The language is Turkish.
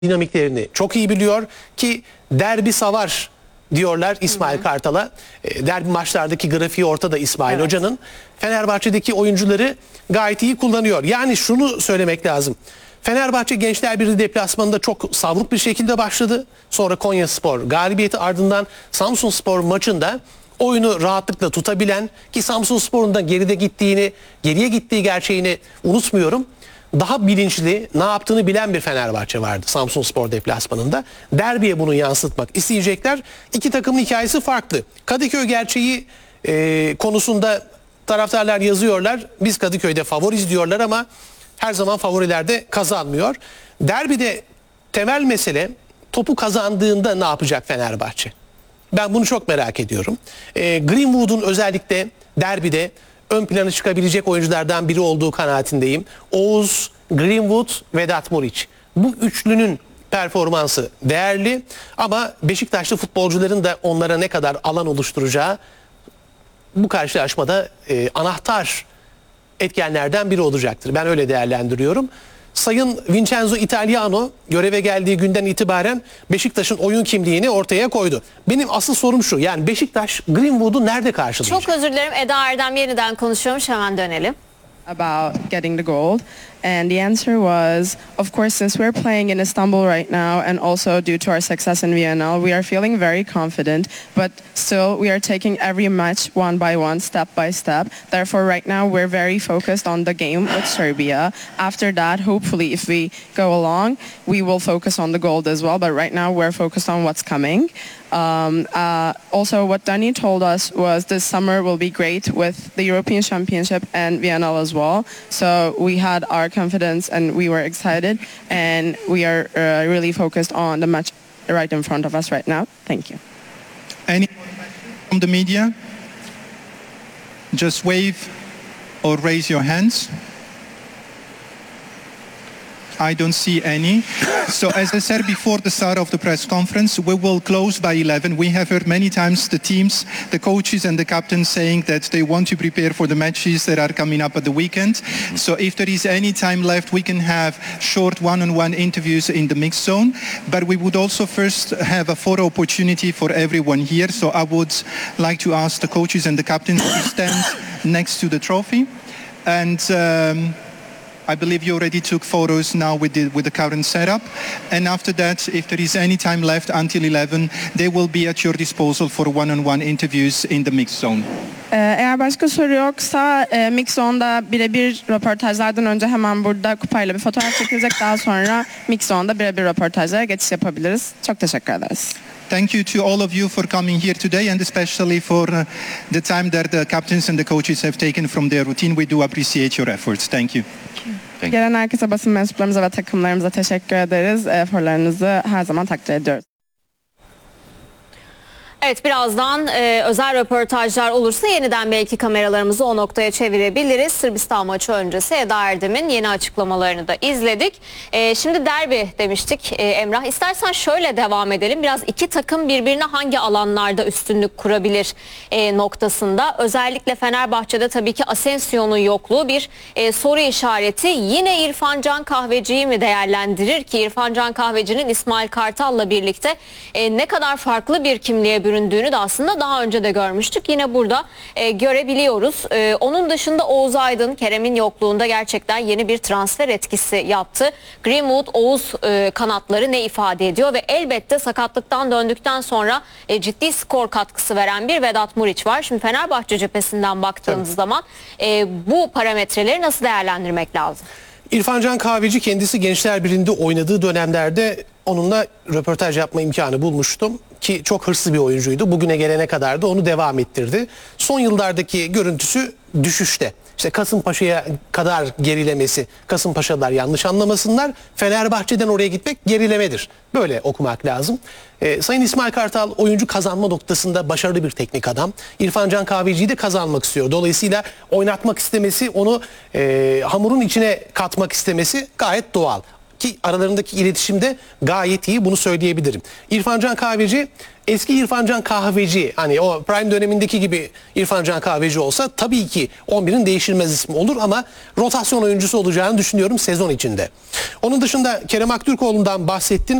dinamiklerini çok iyi biliyor ki derbi savar diyorlar İsmail Kartal'a. Derbi maçlardaki grafiği ortada İsmail Hoca'nın. Fenerbahçe'deki oyuncuları gayet iyi kullanıyor. Yani şunu söylemek lazım. Fenerbahçe Gençler Birliği deplasmanında çok savruk bir şekilde başladı. Sonra Konyaspor galibiyeti, ardından Samsunspor maçında oyunu rahatlıkla tutabilen, ki Samsunspor'un da geriye gittiği gerçeğini unutmuyorum. Daha bilinçli, ne yaptığını bilen bir Fenerbahçe vardı Samsunspor deplasmanında. Derbiye bunu yansıtmak isteyecekler. İki takımın hikayesi farklı. Kadıköy gerçeği konusunda taraftarlar yazıyorlar. Biz Kadıköy'de favoriz diyorlar ama her zaman favoriler de kazanmıyor. Derbide temel mesele, topu kazandığında ne yapacak Fenerbahçe? Ben bunu çok merak ediyorum. Greenwood'un özellikle derbide ön plana çıkabilecek oyunculardan biri olduğu kanaatindeyim. Oğuz, Greenwood, Vedat Muriç. Bu üçlünün performansı değerli ama Beşiktaşlı futbolcuların da onlara ne kadar alan oluşturacağı bu karşılaşmada anahtar etkenlerden biri olacaktır. Ben öyle değerlendiriyorum. Sayın Vincenzo Italiano göreve geldiği günden itibaren Beşiktaş'ın oyun kimliğini ortaya koydu. Benim asıl sorum şu: yani Beşiktaş Greenwood'u nerede karşılayacak? Çok özür dilerim, Eda Erdem yeniden konuşuyormuş, hemen dönelim. About getting the gold, and the answer was, of course, since we're playing in Istanbul right now and also due to our success in VNL, we are feeling very confident, but still we are taking every match one by one, step by step. Therefore right now we're very focused on the game with Serbia. After that, hopefully if we go along, we will focus on the gold as well, but right now we're focused on what's coming. Also, what Danny told us was this summer will be great with the European Championship and VNL as well. So we had our confidence and we were excited, and we are really focused on the match right in front of us right now. Thank you. Any from the media? Just wave or raise your hands. I don't see any. So as I said before the start of the press conference, we will close by 11. We have heard many times the teams, the coaches and the captains saying that they want to prepare for the matches that are coming up at the weekend. So if there is any time left, we can have short one-on-one interviews in the mixed zone. But we would also first have a photo opportunity for everyone here. So I would like to ask the coaches and the captains to stand next to the trophy. And I believe you already took photos now with the current setup, and after that, if there is any time left until 11, they will be at your disposal for one-on-one interviews in the mixed zone. Eğer başka soru yoksa Mix Zone'da birebir röportajlardan önce hemen burada kupayla bir fotoğraf çekilecek. Daha sonra Mix Zone'da birebir röportajlara geçiş yapabiliriz. Çok teşekkür ederiz. Thank you to all of you for coming here today, and especially for the time that the captains and the coaches have taken from their routine. We do appreciate your efforts. Thank you. Gelen herkese, basın mensuplarımıza ve takımlarımıza teşekkür ederiz. Eforlarınızı her zaman takdir ediyoruz. Evet, birazdan özel röportajlar olursa yeniden belki kameralarımızı o noktaya çevirebiliriz. Sırbistan maçı öncesi Eda Erdem'in yeni açıklamalarını da izledik. Şimdi derbi demiştik Emrah. İstersen şöyle devam edelim. Biraz iki takım birbirine hangi alanlarda üstünlük kurabilir noktasında. Özellikle Fenerbahçe'de tabii ki Asensio'nun yokluğu bir soru işareti. Yine İrfan Can Kahveci'yi mi değerlendirir ki İrfan Can Kahveci'nin İsmail Kartal'la birlikte ne kadar farklı bir kimliğe büründüğünü de aslında daha önce de görmüştük. Yine burada görebiliyoruz. Onun dışında Oğuz Aydın, Kerem'in yokluğunda gerçekten yeni bir transfer etkisi yaptı. Greenwood, Oğuz kanatları ne ifade ediyor ve elbette sakatlıktan döndükten sonra ciddi skor katkısı veren bir Vedat Muriç var. Şimdi Fenerbahçe cephesinden baktığımız zaman bu parametreleri nasıl değerlendirmek lazım? İrfan Can Kahveci kendisi Gençler Birliği'nde oynadığı dönemlerde onunla röportaj yapma imkanı bulmuştum ki çok hırslı bir oyuncuydu. Bugüne gelene kadar da onu devam ettirdi. Son yıllardaki görüntüsü düşüşte. İşte Kasımpaşa'ya kadar gerilemesi, Kasımpaşalılar yanlış anlamasınlar, Fenerbahçe'den oraya gitmek gerilemedir. Böyle okumak lazım. Sayın İsmail Kartal oyuncu kazanma noktasında başarılı bir teknik adam. İrfan Can Kahveci'yi de kazanmak istiyor. Dolayısıyla oynatmak istemesi, onu hamurun içine katmak istemesi gayet doğal. ki aralarındaki iletişimde gayet iyi, bunu söyleyebilirim. İrfan Can Kahveci eski İrfan Can Kahveci, hani o Prime dönemindeki gibi İrfan Can Kahveci olsa tabii ki 11'in değişilmez ismi olur ama rotasyon oyuncusu olacağını düşünüyorum sezon içinde. Onun dışında Kerem Aktürkoğlu'ndan bahsettin.